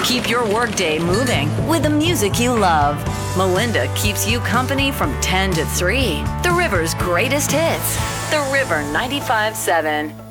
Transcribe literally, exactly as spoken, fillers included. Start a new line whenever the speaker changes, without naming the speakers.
Keep your workday moving with the music you love. Melinda keeps you company from ten to three. The River's greatest hits. The River ninety-five point seven.